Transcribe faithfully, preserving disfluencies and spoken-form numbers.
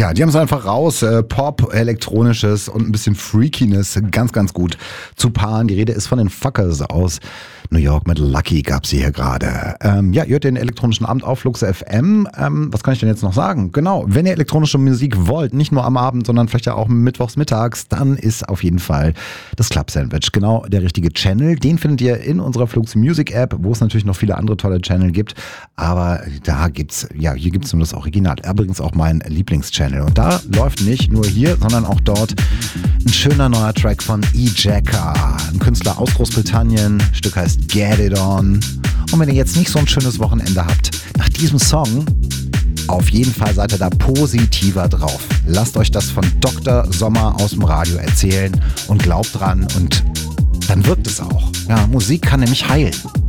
Ja, die haben es einfach raus. Äh, Pop, Elektronisches und ein bisschen Freakiness ganz, ganz gut zu paaren. Die Rede ist von den Fuckers aus New York mit Lucky gab sie hier gerade. Ähm, ja, ihr hört den elektronischen Abend auf Flux F M. Ähm, was kann ich denn jetzt noch sagen? Genau, wenn ihr elektronische Musik wollt, nicht nur am Abend, sondern vielleicht ja auch mittwochs mittags, dann ist auf jeden Fall das Club Sandwich genau der richtige Channel. Den findet ihr in unserer Flux Music App, wo es natürlich noch viele andere tolle Channel gibt. Aber da gibt's, ja, hier gibt's nur das Original. Übrigens auch mein Lieblingschannel. Und da läuft nicht nur hier, sondern auch dort ein schöner neuer Track von E-Jacka, ein Künstler aus Großbritannien. Das Stück heißt Get It On. Und wenn ihr jetzt nicht so ein schönes Wochenende habt, nach diesem Song, auf jeden Fall seid ihr da positiver drauf. Lasst euch das von Doktor Sommer aus dem Radio erzählen und glaubt dran und dann wirkt es auch. Ja, Musik kann nämlich heilen.